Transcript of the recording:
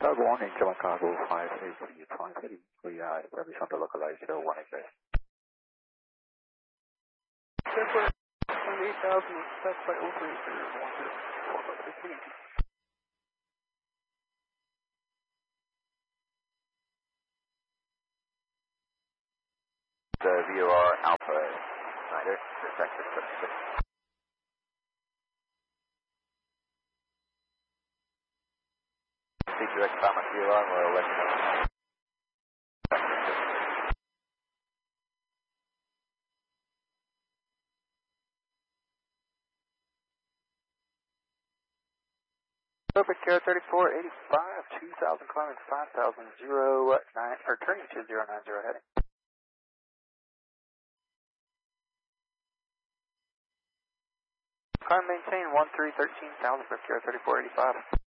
Dog 1 in German Cargo 580, we are established on the localized 1 exact. Airport 28,000, that's by 033. The VOR Alpha Snyder, sector 36. Speak direct time on VOR, we'll let you know. Open Care 3485, 2,000 climbing 5,000, 09, or turning to 090 heading. Climb maintain 1313,000 for Care 3485.